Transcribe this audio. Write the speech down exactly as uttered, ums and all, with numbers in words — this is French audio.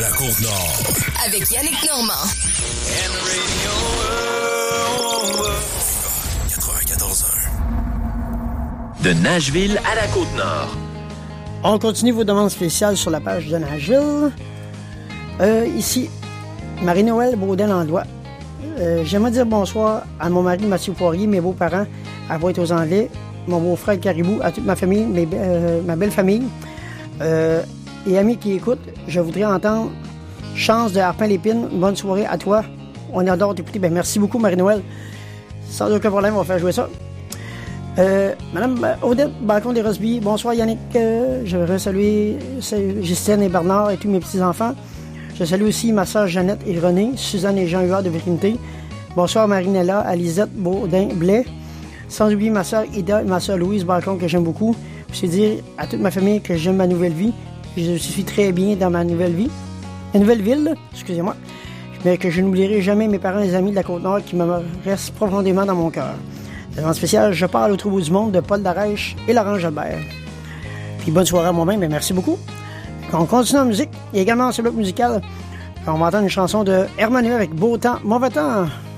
La Côte-Nord. Avec Yannick Normand. quatre-vingt-quatorze un. De Nashville à la Côte-Nord. On continue vos demandes spéciales sur la page de Nashville. Euh, ici, Marie-Noël Baudin-Landois. Euh, j'aimerais dire bonsoir à mon mari Mathieu Poirier, mes beaux-parents à Boîte-aux-Anglais, mon beau-frère Caribou, à toute ma famille, mes, euh, ma belle famille. Euh, et amis qui écoutent, je voudrais entendre Chance de Harpin-Lépine. Bonne soirée à toi. On adore t'écouter. Ben, merci beaucoup, Marie-Noël. Sans aucun problème, on va faire jouer ça. Euh, Madame Odette Balcon des Rosby, bonsoir Yannick. Euh, je veux saluer Justine et Bernard et tous mes petits-enfants. Je salue aussi ma soeur Jeannette et René, Suzanne et Jean-Huard de Vérinité. Bonsoir Marinella, Alizette Baudin-Blais. Sans oublier ma soeur Ida et ma soeur Louise Balcon que j'aime beaucoup. Je veux dire à toute ma famille que j'aime ma nouvelle vie. Je suis très bien dans ma nouvelle vie. La nouvelle ville, excusez-moi. Mais que je n'oublierai jamais mes parents et les amis de la Côte-Nord qui me restent profondément dans mon cœur. En spécial, je parle au trou bout du monde de Paul Darèche et Laurent Jalbert. Puis bonne soirée à moi-même et merci beaucoup. On continue en musique et également en ce bloc musical. On va entendre une chanson de Hermano avec Beau temps, mauvais temps.